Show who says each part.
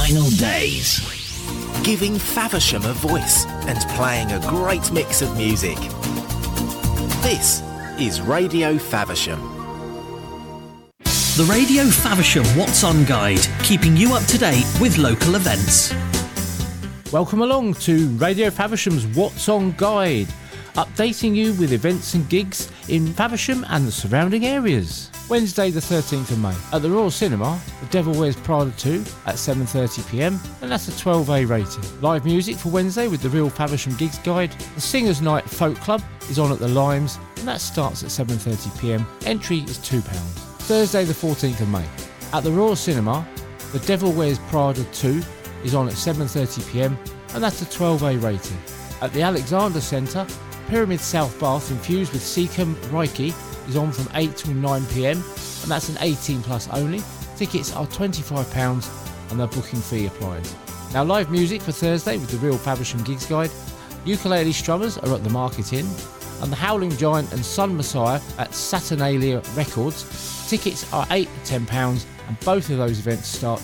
Speaker 1: Vinyl Days.
Speaker 2: Giving Faversham a voice and playing a great mix of music. This is Radio Faversham.
Speaker 1: The Radio Faversham What's On Guide, keeping you up to date with local events.
Speaker 3: Welcome along to Radio Faversham's What's On Guide, updating you with events and gigs in Faversham and the surrounding areas. Wednesday the 13th of May at the Royal Cinema, The Devil Wears Prada 2 at 7:30pm, and that's a 12A rating. Live music for Wednesday with the Real Faversham Gigs Guide. The Singers Night Folk Club is on at the Limes, and that starts at 7:30pm. Entry is £2. Thursday the 14th of May at the Royal Cinema, The Devil Wears Prada 2 is on at 7:30pm, and that's a 12A rating. At the Alexander Centre, Pyramid South Bath infused with Seacombe Reiki is on from 8 till 9pm, and that's an 18 plus only. Tickets are £25 and the booking fee applies. Now, live music for Thursday with the Real Faversham Gigs Guide. Ukulele Strummers are at the Market Inn, and the Howling Giant and Sun Messiah at Saturnalia Records. Tickets are £8 to £10, and both of those events start